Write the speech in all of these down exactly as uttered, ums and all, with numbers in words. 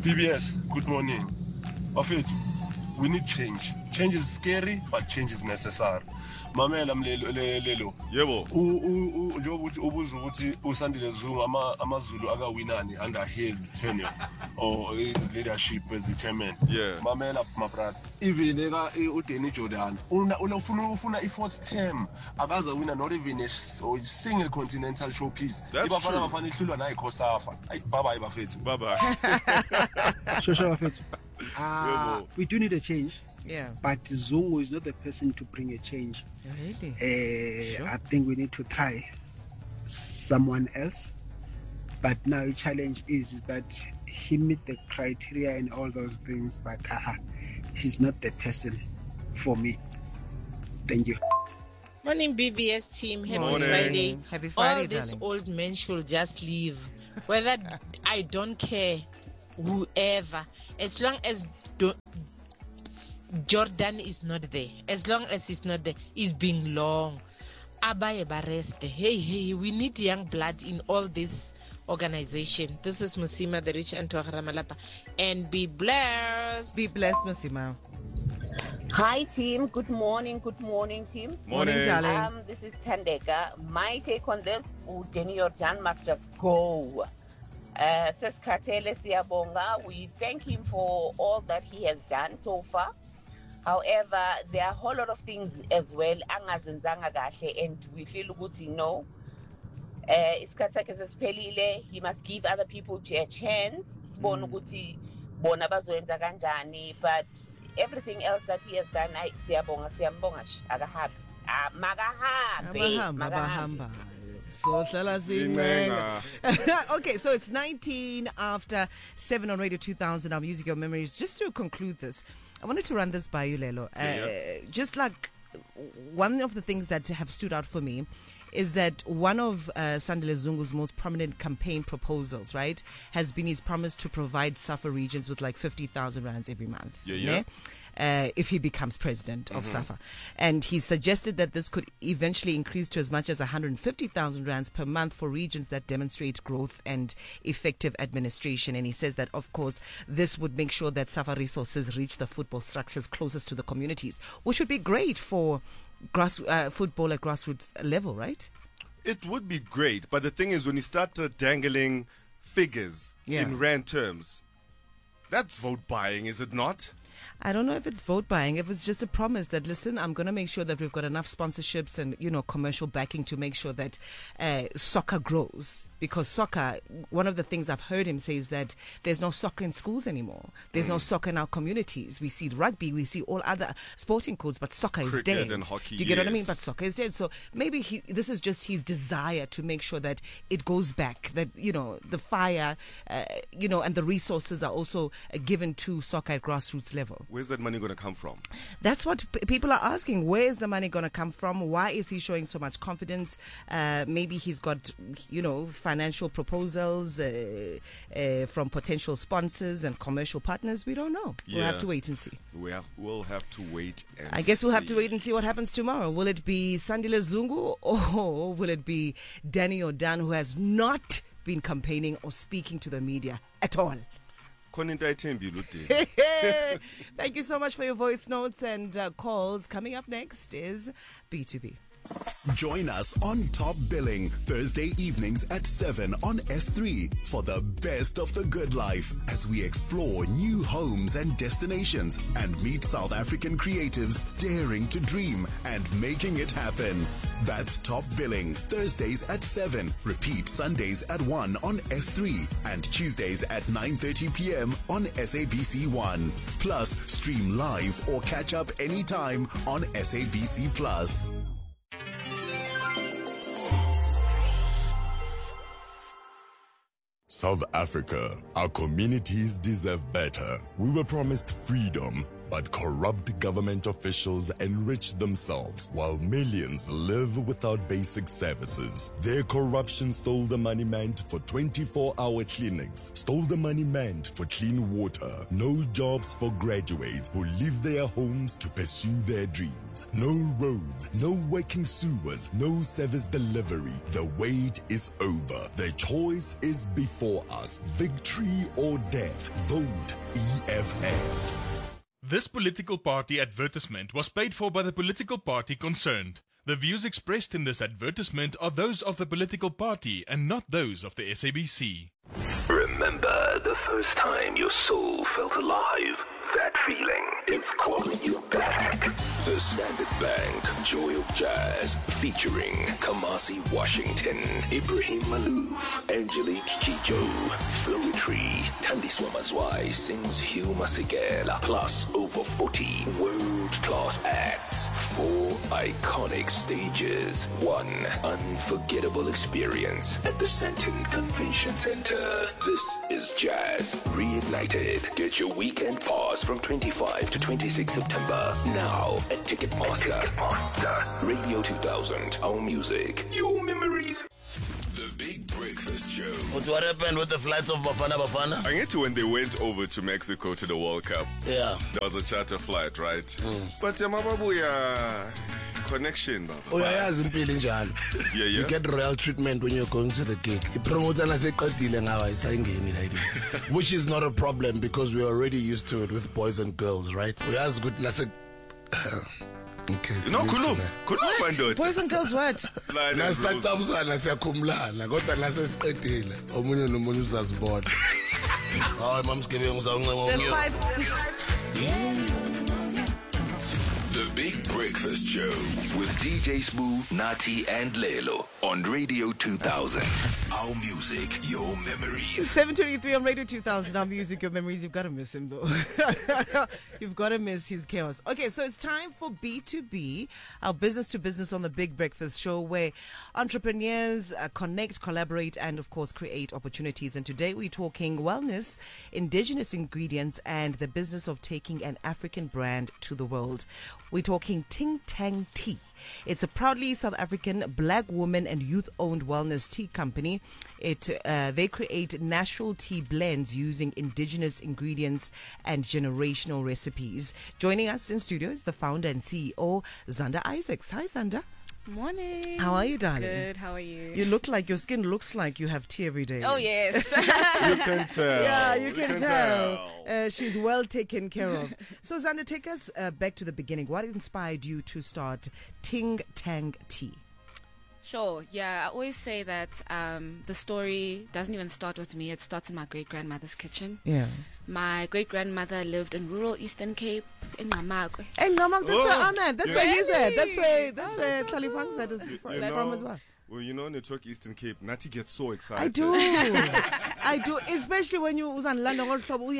P B S, good morning. Bafethu, we need change. Change is scary, but change is necessary. Mamela mlelo. Yebo. U njengoba uthi ubuza ukuthi uSandile Zungu ama amaZulu akawinani under his tenure or his leadership as the chairman. Yeah. Mamela my brother. Even eka uDenny Jordan una ufuna ufuna i-fourth term akaza wina not even a single continental showpiece. Ibafana bafana ihlulwa na iKhosafa. Ayi bye bye bafethu. Bye bye. Sure sure bafethu. Uh, we do need a change. Yeah. But Zungu is not the person to bring a change. Really? Uh, Sure. I think we need to try someone else. But now the challenge is, is that he meet the criteria and all those things, but uh, he's not the person for me. Thank you. Morning, B B S team. Happy Morning. Friday. Happy Friday, All this darling. old men should just leave. Whether I don't care, whoever, as long as do, Jordan is not there, as long as he's not there, he's being long. Abaye bareste. Hey, hey, we need young blood in all this organization. This is Musima, the rich and Ramalapa. And be blessed. Be blessed, Musima. Hi team, good morning, good morning team. Morning, darling. Um, this is Tandeka. My take on this, Denny Jordan must just go. Uh, Seskatele Siyabonga, we thank him for all that he has done so far. However, there are a whole lot of things as well, angazenzanga kahle, and we feel good, you know. Uh, isikhathi sakhe sesiphelile, he must give other people a chance. Sibone ukuthi bona bazoyenza kanjani, but everything else that he has done, I siyabonga, siyambonga sh, akahabi. Ah, makahabi, Abahamba, makahabi. abahamba. So hlala sincenga. Okay, so it's nineteen after seven on Radio two thousand, our Music Your Memories. Just to conclude this, I wanted to run this by you, Lelo. Uh, Yeah. Just like one of the things that have stood out for me is that one of uh, Sandile Zungu's most prominent campaign proposals, right, has been his promise to provide SAFA regions with like fifty thousand rands every month. Yeah, yeah. Uh, if he becomes president of SAFA. And he suggested that this could eventually increase to as much as one hundred fifty thousand rands per month for regions that demonstrate growth and effective administration. And he says that, of course, this would make sure that SAFA resources reach the football structures closest to the communities, which would be great for grass, uh, football at grassroots level, right? It would be great, but the thing is, when you start uh, dangling figures Yeah. in rand terms, that's vote buying, is it not? I don't know if it's vote buying, if it's just a promise that, listen, I'm going to make sure that we've got enough sponsorships and, you know, commercial backing to make sure that uh, soccer grows. Because soccer, one of the things I've heard him say is that there's no soccer in schools anymore. There's no soccer in our communities. We see rugby, we see all other sporting codes, but soccer is Cricket dead. and hockey, Do you get what I mean? yes. But soccer is dead. So maybe he, this is just his desire to make sure that it goes back, that, you know, the fire, uh, you know, and the resources are also uh, given to soccer at grassroots level. Where's that money going to come from? That's what p- people are asking. Where is the money going to come from? Why is he showing so much confidence? Uh, maybe he's got, you know, financial proposals uh, uh, from potential sponsors and commercial partners. We don't know. We'll have Yeah. to wait and see. We have, we'll have to wait and I guess we'll have to see. wait and see what happens tomorrow. Will it be Sandile Zungu or will it be Denny Jordan, who has not been campaigning or speaking to the media at all? Khona into ayithembile uDeni. Thank you so much for your voice notes and uh, calls. Coming up next is B two B. Join us on Top Billing Thursday evenings at seven on S three for the best of the good life as we explore new homes and destinations and meet South African creatives daring to dream and making it happen. That's Top Billing Thursdays at seven. Repeat Sundays at one on S three and Tuesdays at nine thirty p.m. on S A B C one. Plus, stream live or catch up anytime on S A B C Plus. South Africa, our communities deserve better. We were promised freedom, But corrupt government officials enrich themselves while millions live without basic services. Their corruption stole the money meant for twenty-four hour clinics, stole the money meant for clean water, no jobs for graduates who leave their homes to pursue their dreams, no roads, no working sewers, no service delivery. The wait is over. The choice is before us. Victory or death. Vote E F F. This political party advertisement was paid for by the political party concerned. The views expressed in this advertisement are those of the political party and not those of the S A B C. Remember the first time your soul felt alive? That feeling is calling you back. The Standard Bank Joy of Jazz featuring Kamasi Washington, Ibrahim Malouf, Angelique Kijo, Flowetry, Tandiswa Mazwai sings Hugh Masekela, plus over forty world-class acts, four iconic stages, one unforgettable experience at the Santon Convention Center. This is Jazz Reignited. Get your weekend pass from twenty-fifth to twenty-sixth September now at Ticketmaster. Ticketmaster. Radio two thousand, our music, your memories. The Big Breakfast Show. But what happened with the flights of Bafana Bafana? I get to when they went over to Mexico to the World Cup. Yeah. There was a charter flight, right? Mm. But yeah, Mababuya connection, Baba. Oh, yeah, yeah, yeah, yeah. You get royal treatment when you're going to the gig. Which is not a problem because we're already used to it with boys and girls, right? We ask good. Okay. No, kulum. Kulum bandoda. Boys and girls what? Nasacabuzana siyakhumlana kodwa nasesiqedile omunye nomunye uzazibona. Hayi mamsgebeng uzawuncenga ngiyona. The Big Breakfast Show with D J Smooth, Nati, and Lelo on Radio two thousand. Our music, your memories. seven twenty-three on Radio two thousand. Our music, your memories. You've got to miss him, though. You've got to miss his chaos. Okay, so it's time for B two B, our business to business on the Big Breakfast Show, where entrepreneurs uh, connect, collaborate, and, of course, create opportunities. And today we're talking wellness, indigenous ingredients, and the business of taking an African brand to the world. We're talking Ting Tang Tea. It's a proudly South African black woman and youth-owned wellness tea company. It uh, they create natural tea blends using indigenous ingredients and generational recipes. Joining us in studio is the founder and C E O, Zanda Isaacs. Hi, Zanda. Morning. How are you, darling? Good. How are you? You look like your skin looks like you have tea every day. Oh, yes. You can tell. Yeah, you can, can tell. tell. Uh, she's well taken care of. So, Zanda, take us uh, back to the beginning. What inspired you to start Ting Tang Tea? Sure. Yeah, I always say that um, the story doesn't even start with me. It starts in my great-grandmother's kitchen. Yeah. My great-grandmother lived in rural Eastern Cape, in Namakwe. In Namakwe, that's Oh, where I'm at. That's yeah. where he's at. That's where, that's Oh, where my Tlalifangs at is from, You know, from as well. Well, you know, when you talk Eastern Cape, Nati gets so excited. I do. I do. Especially when you was on London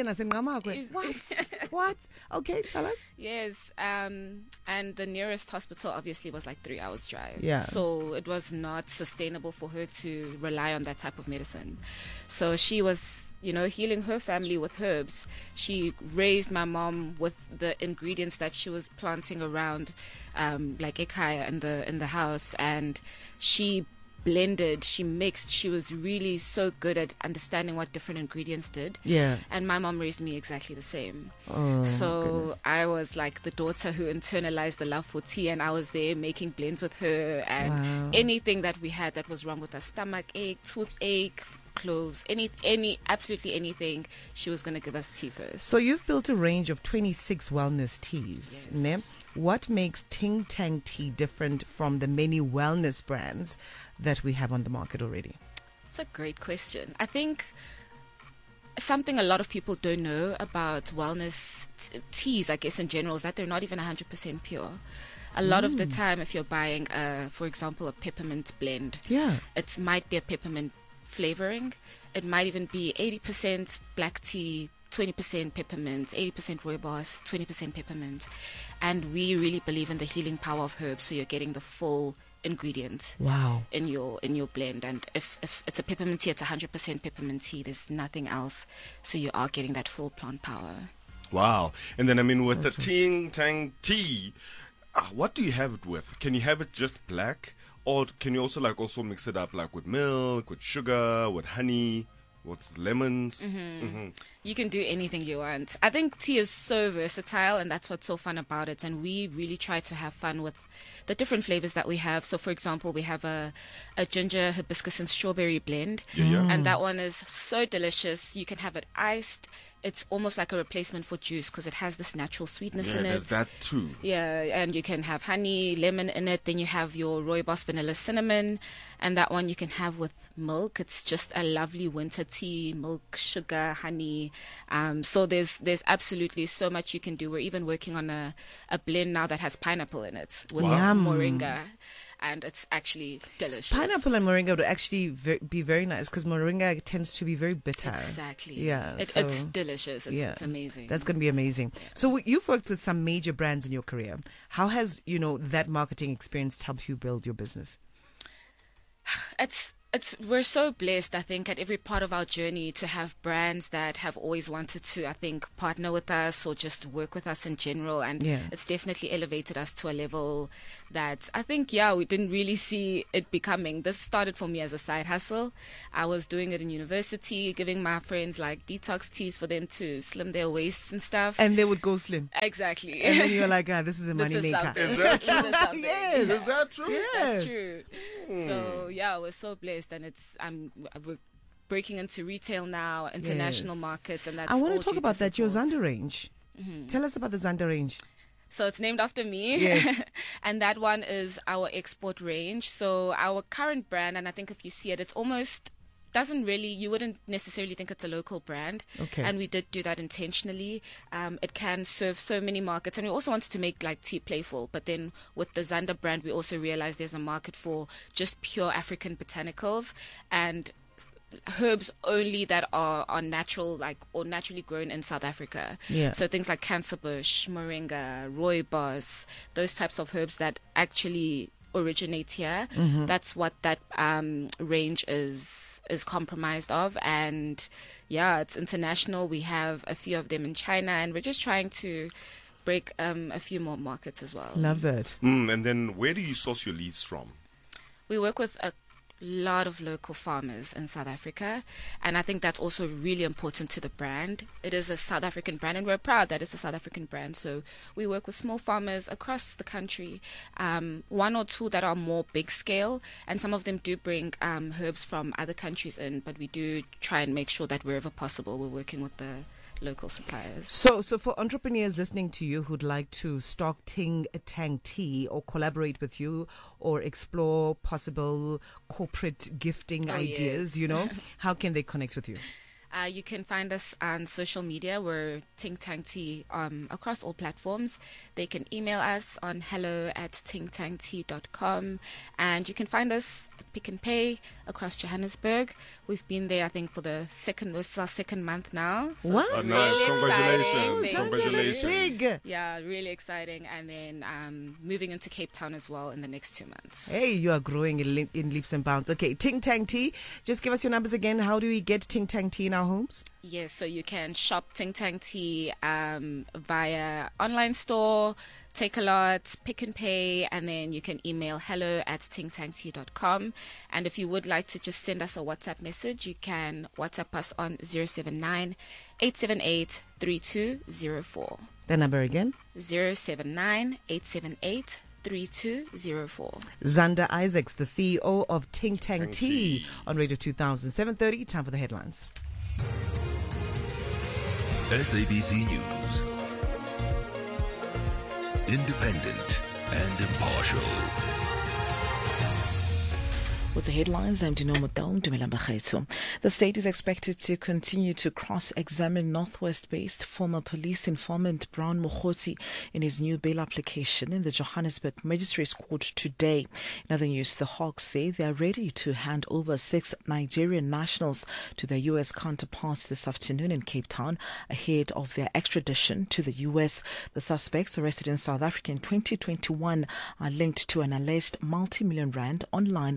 What? What? Okay, tell us. Yes, um, and the nearest hospital obviously was like three hours drive. Yeah. So it was not sustainable for her to rely on that type of medicine. So she was, you know, healing her family with herbs. She raised my mom with the ingredients that she was planting around, um, like ekaya in the in the house, and she blended, she mixed. She was really so good at understanding what different ingredients did. Yeah. And my mom raised me exactly the same. Oh, so goodness. I was like the daughter who internalized the love for tea, and I was there making blends with her, and Wow. anything that we had that was wrong with our stomach ache, toothache, cloves, any any absolutely anything, she was going to give us tea first. So you've built a range of twenty-six wellness teas. Yes. Ne? What makes Ting Tang Tea different from the many wellness brands that we have on the market already? It's a great question. I think something a lot of people don't know about wellness t- teas, I guess in general, is that they're not even one hundred percent pure. A lot of the time, if you're buying, uh, for example, a peppermint blend, Yeah. it might be a peppermint flavoring. It might even be eighty percent black tea, twenty percent peppermint, eighty percent rooibos, twenty percent peppermint. And we really believe in the healing power of herbs, so you're getting the full ingredient Wow. in your in your blend. And if, if it's a peppermint tea, it's one hundred percent peppermint tea. There's nothing else, so you are getting that full plant power. Wow. And then, I mean, with so the Ting Tang tea, uh, what do you have it with? Can you have it just black? Or can you also, like, also mix it up, like, with milk, with sugar, with honey, with lemons? Mm-hmm. Mm-hmm. You can do anything you want. I think tea is so versatile, and that's what's so fun about it. And we really try to have fun with the different flavors that we have. So, for example, we have a, a ginger, hibiscus, and strawberry blend. Yeah, yeah. And that one is so delicious. You can have it iced. It's almost like a replacement for juice because it has this natural sweetness yeah, in it. There's that too. Yeah, and you can have honey, lemon in it. Then you have your rooibos vanilla cinnamon, and that one you can have with milk. It's just a lovely winter tea, milk, sugar, honey. Um, so there's there's absolutely so much you can do. We're even working on a, a blend now that has pineapple in it with wow. moringa. And it's actually delicious. Pineapple and moringa would actually ve- be very nice because moringa tends to be very bitter. Exactly. Yeah. It, so, it's delicious. It's, yeah, it's amazing. That's going to be amazing. Yeah. So you've worked with some major brands in your career. How has, you know, that marketing experience helped you build your business? It's it's we're so blessed, I think, at every part of our journey to have brands that have always wanted to, I think, partner with us or just work with us in general. And yeah. it's definitely elevated us to a level that I think, yeah, we didn't really see it becoming. This started for me as a side hustle. I was doing it in university, giving my friends like detox teas for them to slim their waists and stuff. And they would go slim. Exactly. And then you're like, ah, this is a money this maker. Is, is that true? is yes. Is that true? Yeah. That's true. Mm. So, yeah, we're so blessed. And it's I'm we're breaking into retail now, international yes. markets, and that's I want all to talk due about to that. Your support. Xanda range. Mm-hmm. Tell us about the Xanda range. So it's named after me, yes. and that one is our export range. So our current brand, and I think if you see it, it's almost doesn't really, you wouldn't necessarily think it's a local brand. Okay. And we did do that intentionally. Um, it can serve so many markets. And we also wanted to make like tea playful. But then with the Xanda brand, we also realized there's a market for just pure African botanicals and herbs only that are, are natural, like, or naturally grown in South Africa. Yeah. So things like cancer bush, moringa, rooibos, those types of herbs that actually originate here. Mm-hmm. That's what that um, range is is comprised of. And yeah, it's international. We have a few of them in China, and we're just trying to break um, a few more markets as well. Love that. Mm, and then where do you source your leads from? We work with a lot of local farmers in South Africa, and I think that's also really important to the brand. It is a South African brand, and we're proud that it's a South African brand. So we work with small farmers across the country, um, one or two that are more big scale, and some of them do bring um, herbs from other countries in, but we do try and make sure that wherever possible we're working with the local suppliers. So, so for entrepreneurs listening to you who'd like to stock Ting Tang tea or collaborate with you or explore possible corporate gifting oh, ideas, yes. you know, how can they connect with you? Uh, you can find us on social media. We're Ting Tang Tea um, across all platforms. They can email us on hello at ting tang tea dot com. And you can find us at Pick and Pay across Johannesburg. We've been there, I think, for the second, this is our second month now. So wow. it's Oh, really nice. Congratulations. exciting. Congratulations. Big. Yeah, really exciting. And then um, moving into Cape Town as well in the next two months. Hey, you are growing in, le- in leaps and bounds. Okay, Ting Tang Tea. Just give us your numbers again. How do we get Ting Tang Tea in our homes? Yes, so you can shop Ting Tang Tea um, via online store, Take a Lot, Pick and Pay, and then you can email hello at ting tang tea dot com. And if you would like to just send us a WhatsApp message, you can WhatsApp us on zero seven nine, eight seven eight, three two zero four. The number again? zero seven nine, eight seven eight, three two zero four. Xanda Isaacs, the C E O of Ting Tang Tang Tea, Tea. on Radio two thousand, seven thirty. Time for the headlines. S A B C News. Independent and impartial. With the headlines, I'm Dino Motong, Dumela Bakhetso. The state is expected to continue to cross-examine Northwest-based former police informant Brown Mokhotsi in his new bail application in the Johannesburg Magistrates Court today. In other news, the Hawks say they are ready to hand over six Nigerian nationals to their U S counterparts this afternoon in Cape Town ahead of their extradition to the U S. The suspects arrested in South Africa in twenty twenty-one are linked to an alleged multi-million rand online romance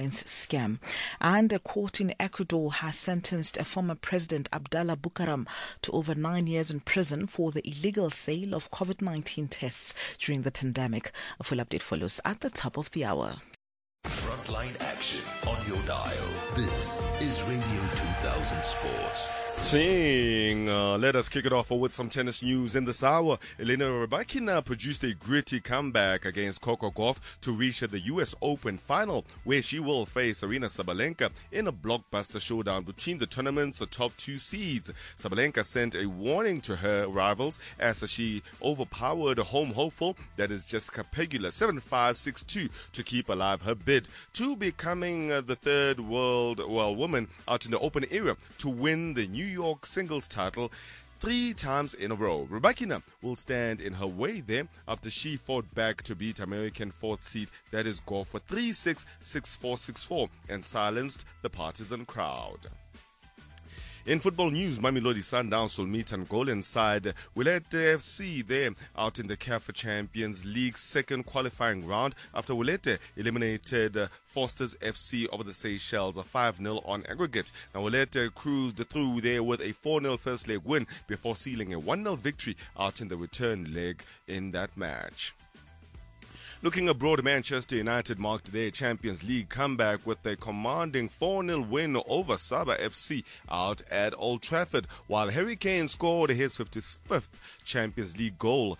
influence scam. And a court in Ecuador has sentenced a former president, Abdallah Bucaram, to over nine years in prison for the illegal sale of COVID nineteen tests during the pandemic. A full update follows at the top of the hour. Frontline action on your dial. This is Radio two thousand Sports. Ting, uh, let us kick it off with some tennis news in this hour. Elena Rybakina produced a gritty comeback against Coco Gauff to reach the U S Open final, where she will face Aryna Sabalenka in a blockbuster showdown between the tournament's top two seeds. Sabalenka sent a warning to her rivals as she overpowered a home hopeful, that is Jessica Pegula, seven five six two, to keep alive her bid to becoming uh, the third world well woman out in the open era to win the New York singles title three times in a row. Rybakina will stand in her way there after she fought back to beat American fourth seed, that is Gauff, for three six, six four, six four and silenced the partisan crowd. In football news, Mamelodi Sundowns will meet Angolan side Willete F C there out in the C A F Champions League second qualifying round after Willete eliminated uh, Fosters F C over the Seychelles a five nil on aggregate. Now Willete cruised through there with a four nil first leg win before sealing a one nil victory out in the return leg in that match. Looking abroad, Manchester United marked their Champions League comeback with a commanding four nil win over Saba F C out at Old Trafford, while Harry Kane scored his fifty-fifth Champions League goal